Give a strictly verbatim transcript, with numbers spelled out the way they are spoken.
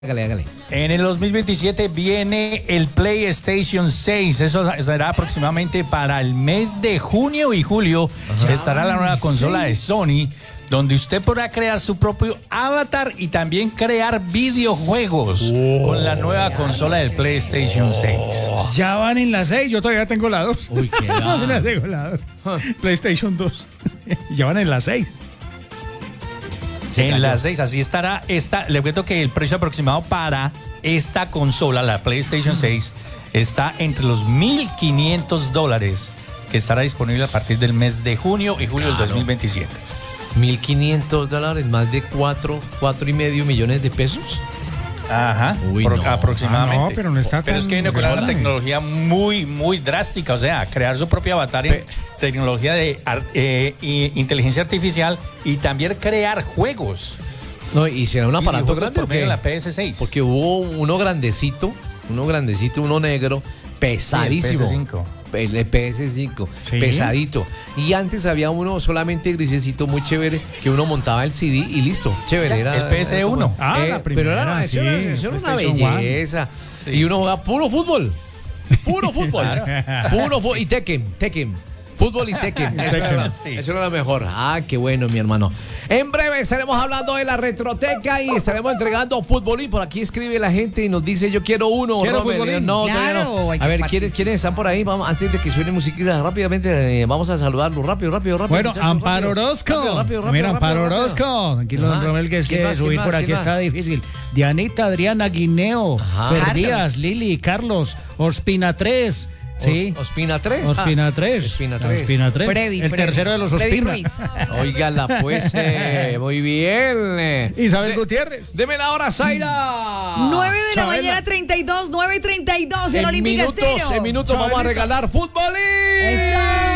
Hágale, hágale. En el dos mil veintisiete viene el PlayStation seis. Eso será aproximadamente para el mes de junio y julio. Ajá. Estará la nueva consola de Sony, donde usted podrá crear su propio avatar y también crear videojuegos oh, con la nueva consola del PlayStation seis. Ya van en la seis, yo todavía tengo la dos. Uy, qué da. la tengo la dos. Huh. PlayStation dos. Ya van en la seis. En las seis, así estará esta. Le cuento que el precio aproximado para esta consola, la PlayStation seis, está entre los mil quinientos dólares, que estará disponible a partir del mes de junio y julio claro. del dos mil veintisiete. mil quinientos dólares, más de cuatro, cuatro y medio millones de pesos. Ajá, Uy, por, no. aproximadamente. Ah, no, pero no está Pero tan... es que viene con una tecnología muy, muy drástica, o sea, crear su propio avatar en Pe tecnología de eh, eh, inteligencia artificial y también crear juegos. No, y será un aparato grande por medio de la P S seis. Porque hubo uno grandecito, uno grandecito, uno negro, pesadísimo. Sí, el P S cinco. El P S cinco, ¿Sí? Pesadito. Y antes había uno solamente grisecito, muy chévere, que uno montaba el C D y listo, chévere. Era, el P S uno. Ah, eh, la primera, pero era, sí, eso era, eso era una belleza. Sí, y uno jugaba puro fútbol. Puro fútbol. Puro fútbol. Y Tekken, Tekken. Fútbol y Tekken. Eso, era, sí. eso era lo mejor. Ah, qué bueno, mi hermano. En breve estaremos hablando de la retroteca y estaremos entregando futbolín. Por aquí escribe la gente y nos dice: yo quiero uno. ¿Quiero Robert. No, claro, no. A ver, ¿quiénes, ¿quiénes están por ahí? Vamos, antes de que suene musiquita, rápidamente, eh, vamos a saludarlo. Rápido, rápido, rápido. Bueno, Amparo rápido. Orozco. Rápido, rápido, rápido, Mira, rápido, Amparo rápido. Orozco. Tranquilo, don Romel, que es que más, subir más, por aquí más? está difícil. Dianita, Adriana, Guineo, Fer Díaz, Lili, Carlos, Ospina tres. Sí. Ospina tres. Ospina tres. Ospina tres. Ospina tres. Freddy, el Freddy. tercero de los Ospina. Óigala, pues, eh, muy bien. Isabel de, Gutiérrez. Deme la hora, Zaira. nueve de la Chabela. mañana, treinta y dos, nueve y treinta y dos en, en Olímpica minutos, Estéreo. en minutos vamos a regalar fútbolín. ¡Eso!